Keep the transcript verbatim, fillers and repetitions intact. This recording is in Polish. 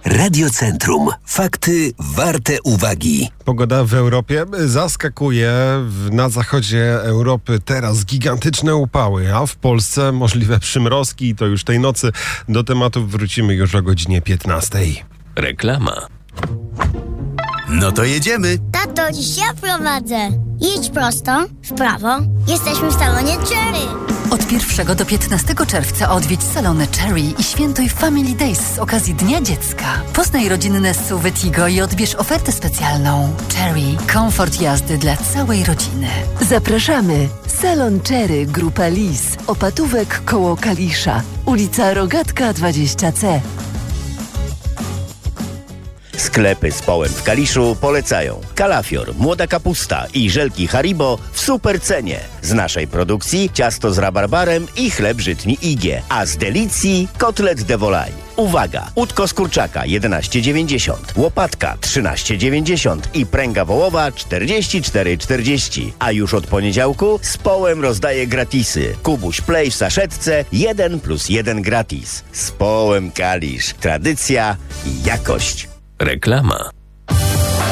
Radiocentrum. Fakty warte uwagi. Pogoda w Europie zaskakuje. Na zachodzie Europy teraz gigantyczne upały, a w Polsce możliwe przymrozki. To już tej nocy. Do tematów wrócimy już o godzinie piętnastej. Reklama. No to jedziemy. Tato, dziś ja prowadzę. Jedź prosto, w prawo. Jesteśmy w salonie Cherry. Od pierwszego do piętnastego czerwca odwiedź salony Cherry i świętuj Family Days z okazji Dnia Dziecka. Poznaj rodzinne S U V Tigo i odbierz ofertę specjalną. Cherry. Komfort jazdy dla całej rodziny. Zapraszamy. Salon Cherry, Grupa Lis. Opatówek koło Kalisza. Ulica Rogatka dwadzieścia C. Sklepy z Połem w Kaliszu polecają kalafior, młoda kapusta i żelki Haribo w super cenie. Z naszej produkcji ciasto z rabarbarem i chleb żytni Igie, a z delicji kotlet de volaille. Uwaga! Udko z kurczaka jedenaście dziewięćdziesiąt, łopatka trzynaście dziewięćdziesiąt i pręga wołowa czterdzieści cztery czterdzieści. A już od poniedziałku z Połem rozdaje gratisy. Kubuś Play w saszetce jeden plus jeden gratis. Z Połem Kalisz. Tradycja i jakość. Reklama.